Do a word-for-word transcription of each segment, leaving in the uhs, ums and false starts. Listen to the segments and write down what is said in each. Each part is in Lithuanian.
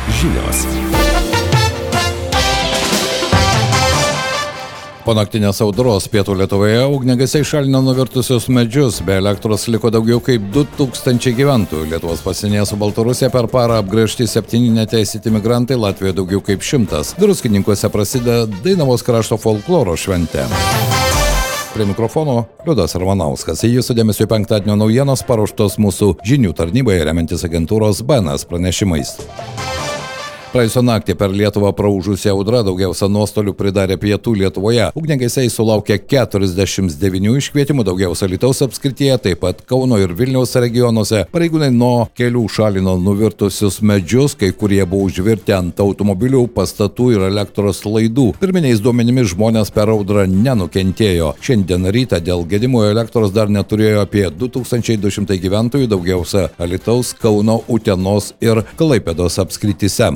Žinios. Po naktinės audros pietų Lietuvoje ugniagesiai šalino nuvirtusius medžius, be elektros liko daugiau kaip du tūkstančiai gyventojų. Lietuvos pasienyje su Baltarusija per parą apgręžti septyni neteisėti migrantai, Latvijoje daugiau kaip šimtas. Druskininkuose prasideda Dainavos krašto folkloro šventė. Prie mikrofono Liudas Ramanauskas. Į jūsų dėmesio penktadienio naujienos paruoštos mūsų žinių tarnyboje remiantis agentūros B N S pranešimais. Praėjusią naktį per Lietuvą praūžusi audra daugiausia nuostolių pridarė pietų Lietuvoje. Ugniagesiai sulaukė keturiasdešimt devynių iškvietimų, daugiausia Alytaus apskrityje, taip pat Kauno ir Vilniaus regionuose. Pareigūnai nuo kelių šalino nuvirtusius medžius, kai kurie buvo užvirti ant automobilių, pastatų ir elektros laidų. Pirminiais duomenimis žmonės per audrą nenukentėjo. Šiandien rytą dėl gedimų elektros dar neturėjo apie du tūkstančiai du šimtai gyventojų, daugiausia Alytaus, Kauno, Utenos ir Klaipėdos apskrityse.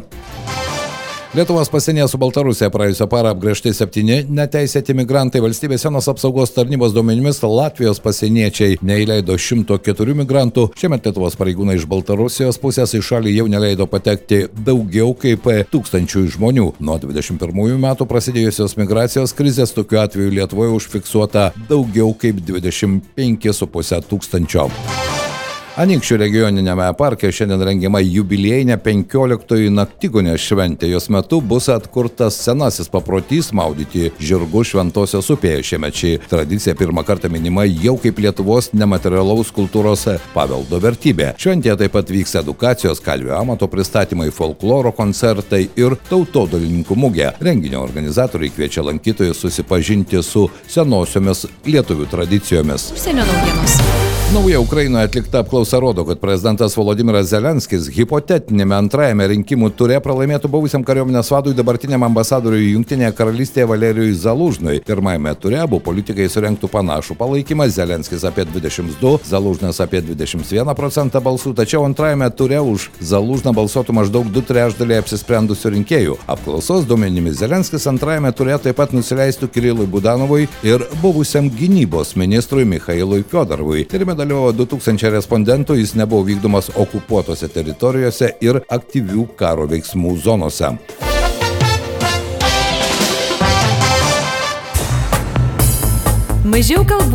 Lietuvos pasienyje su Baltarusija praėjusią parą apgręžti septyni neteisėti migrantai. Valstybės sienos apsaugos tarnybos duomenimis Latvijos pasieniečiai neįleido šimto keturių migrantų. Šiemet Lietuvos pareigūnai iš Baltarusijos pusės į šalį jau neleido patekti daugiau kaip tūkstančių žmonių. Nuo dvidešimt pirmųjų metų prasidėjusios migracijos krizės tokiu atveju Lietuvoje užfiksuota daugiau kaip dvidešimt penki su puse tūkstančio. Anykščių regioninėme parke šiandien rengiama jubiliejinė penkioliktoji naktigonės šventė. Jos metu bus atkurtas senasis paprotys maudyti žirgus Šventosios upėje. Šiemet ši tradicija pirmą kartą minima jau kaip Lietuvos nematerialaus kultūros paveldo vertybė. Šventėje taip pat vyks edukacijos, kalvių amato pristatymai, folkloro koncertai ir tautodalininkų mugė. Renginio organizatoriai kviečia lankytojus susipažinti su senosiomis lietuvių tradicijomis. Užsienio naujienos. Nauja Ukrainoje atlikta apklausa rodo, kad prezidentas Volodymyras Zelenskis hipotetinėme antrajame rinkimų ture pralaimėtų buvusiam kariuomenės vadui dabartiniam ambasadoriui Jungtinėje karalystėje Valerijui Zalužnui. Pirmajame ture abu politikai surengtų panašų palaikymą, Zelenskis apie dvidešimt du, Zalužnas apie dvidešimt vieną procentą balsų, tačiau antrajame ture už Zalužną balsuotų maždaug du trečdaliai apsisprendusių rinkėjų. Apklausos duomenimis Zelenskis antrajame ture taip pat nusileistų Kirilui Budanovui ir buvusiam gynybos ministrui Michailui Fiodorovui. Tyrime dalyvavo du tūkstančiai respondentų, jis nebuvo vykdomas okupuotose teritorijose ir aktyvių karo veiksmų zonose. Mažiau kalbų.